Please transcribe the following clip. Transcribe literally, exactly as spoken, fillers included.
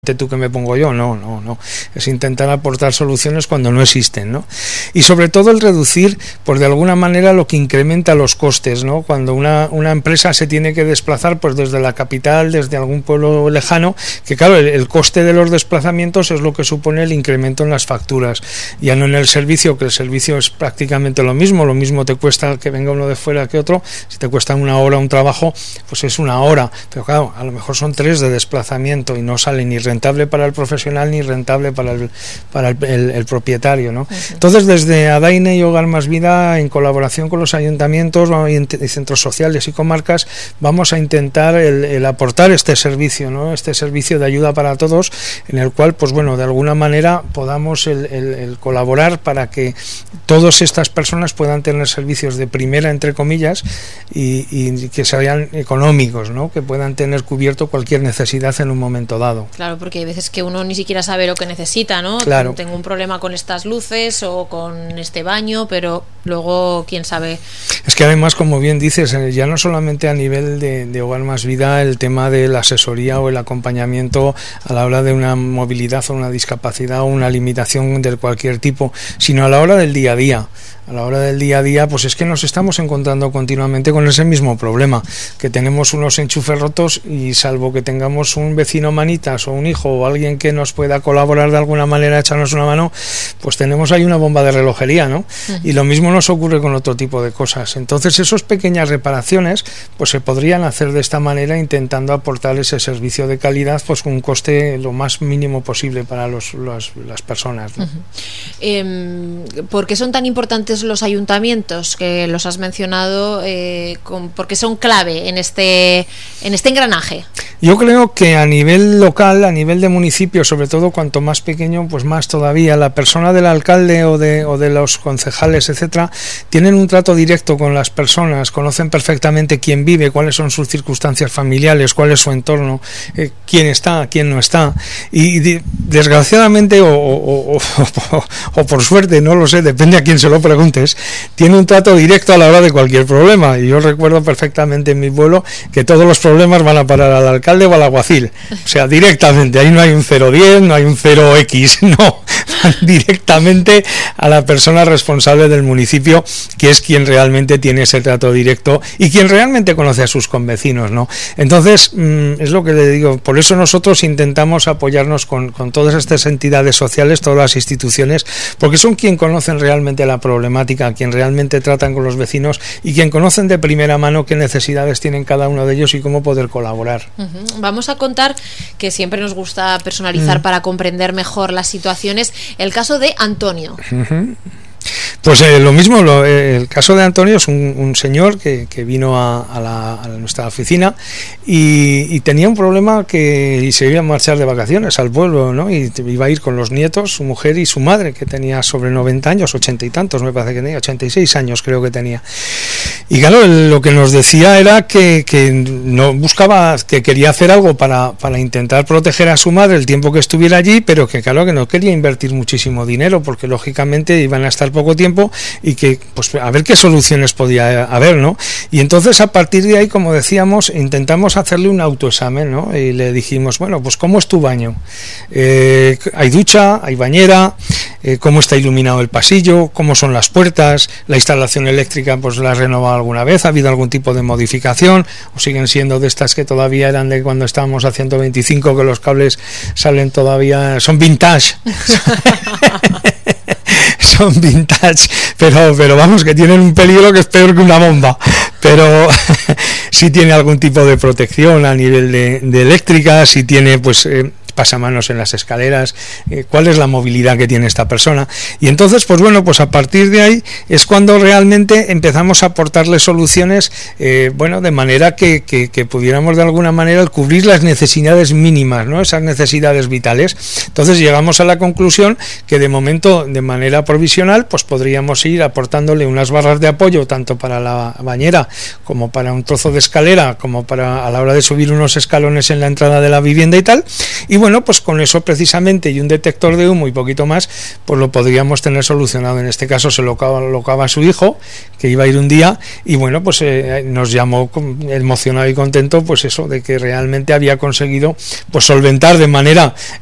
tú que me pongo yo, no, no, no, es intentar aportar soluciones cuando no existen, ¿no? Y sobre todo el reducir, pues de alguna manera lo que incrementa los costes, ¿no? Cuando una, una empresa se tiene que desplazar pues desde la capital, desde algún pueblo lejano, que claro, el, el coste de los desplazamientos es lo que supone el incremento en las facturas, ya no en el servicio, que el servicio es prácticamente lo mismo, lo mismo te cuesta que venga uno de fuera que otro, si te cuesta una hora un trabajo, pues es una hora, pero claro, a lo mejor son tres de desplazamiento y no sale ni rentable para el profesional ni rentable para el, para el, el, el propietario, ¿no? Uh-huh. Entonces, desde Adaine y Hogar Más Vida, en colaboración con los ayuntamientos y centros sociales y comarcas, vamos a intentar el, el aportar este servicio, ¿no? Este servicio de ayuda para todos, en el cual, pues bueno, de alguna manera podamos el, el, el colaborar para que todas estas personas puedan tener servicios de primera, entre comillas, y, y que sean económicos, ¿no? Que puedan tener cubierto cualquier necesidad en un momento dado. Claro, porque hay veces que uno ni siquiera sabe lo que necesita, ¿no? Claro. Tengo un problema con estas luces o con este baño, pero luego, quién sabe. Es que además, como bien dices, ya no solamente a nivel de, de Hogar Más Vida, el tema de la asesoría o el acompañamiento a la hora de una movilidad o una discapacidad o una limitación de cualquier tipo, sino a la hora del día a día. A la hora del día a día, pues es que nos estamos encontrando continuamente con ese mismo problema, que tenemos unos enchufes rotos y salvo que tengamos un vecino manitas o un hijo o alguien que nos pueda colaborar de alguna manera, echarnos una mano, pues tenemos ahí una bomba de relojería, ¿no? Uh-huh. Y lo mismo nos ocurre con otro tipo de cosas. Entonces, esas pequeñas reparaciones, pues se podrían hacer de esta manera, intentando aportar ese servicio de calidad, pues con un coste lo más mínimo posible para los, los, las personas, ¿no? Uh-huh. eh, ¿Por qué son tan importantes los ayuntamientos, que los has mencionado, eh, con, porque son clave en este en este engranaje? Yo creo que a nivel local, a nivel de municipio, sobre todo cuanto más pequeño, pues más todavía, la persona del alcalde o de, o de los concejales, etcétera, tienen un trato directo con las personas, conocen perfectamente quién vive, cuáles son sus circunstancias familiares, cuál es su entorno, eh, quién está, quién no está, y de, desgraciadamente o, o, o, o, o por suerte, no lo sé, depende a quién se lo pregunte, tiene un trato directo a la hora de cualquier problema. Y yo recuerdo perfectamente en mi pueblo que todos los problemas van a parar al alcalde o al alguacil, o sea, directamente, ahí no hay un cero diez, no hay un cero equis, no, van directamente a la persona responsable del municipio, que es quien realmente tiene ese trato directo y quien realmente conoce a sus convecinos, ¿no? Entonces, mmm, es lo que le digo, por eso nosotros intentamos apoyarnos con, con todas estas entidades sociales, todas las instituciones, porque son quien conocen realmente la problemática, a quien realmente tratan con los vecinos y quien conocen de primera mano qué necesidades tienen cada uno de ellos y cómo poder colaborar. Uh-huh. Vamos a contar, que siempre nos gusta personalizar uh-huh. para comprender mejor las situaciones, el caso de Antonio. Uh-huh. Pues eh, lo mismo, lo, eh, el caso de Antonio es un, un señor que, que vino a, a, la, a nuestra oficina y, y tenía un problema que y se iba a marchar de vacaciones al pueblo, ¿no? Y iba a ir con los nietos, su mujer y su madre, que tenía sobre noventa años, ochenta y tantos, me parece que tenía, ochenta y seis años creo que tenía. Y claro, lo que nos decía era que, que no buscaba, que quería hacer algo para, para intentar proteger a su madre el tiempo que estuviera allí, pero que claro que no quería invertir muchísimo dinero, porque lógicamente iban a estar poco tiempo y que pues a ver qué soluciones podía haber, ¿no? Y entonces a partir de ahí, como decíamos, intentamos hacerle un autoexamen, ¿no? Y le dijimos, bueno, pues ¿cómo es tu baño? Eh, ¿hay ducha? ¿Hay bañera? Eh, ¿Cómo está iluminado el pasillo? ¿Cómo son las puertas? ¿La instalación eléctrica pues la has renovado alguna vez? ¿Ha habido algún tipo de modificación? ¿O siguen siendo de estas que todavía eran de cuando estábamos a ciento veinticinco, que los cables salen todavía, son vintage? Son vintage, pero, pero vamos, que tienen un peligro que es peor que una bomba, pero sí tiene algún tipo de protección a nivel de, de eléctrica, sí tiene pues eh, pasamanos en las escaleras, eh, cuál es la movilidad que tiene esta persona. Y entonces, pues bueno, pues a partir de ahí es cuando realmente empezamos a aportarle soluciones, eh, bueno, de manera que, que, que pudiéramos de alguna manera cubrir las necesidades mínimas, ¿no? Esas necesidades vitales. Entonces llegamos a la conclusión que de momento, de manera provisional, pues podríamos ir aportándole unas barras de apoyo, tanto para la bañera como para un trozo de escalera, como para a la hora de subir unos escalones en la entrada de la vivienda y tal. Y bueno, pues con eso precisamente y un detector de humo y poquito más, pues lo podríamos tener solucionado. En este caso se lo colocaba a su hijo, que iba a ir un día, y bueno, pues eh, nos llamó emocionado y contento, pues eso, de que realmente había conseguido pues solventar de manera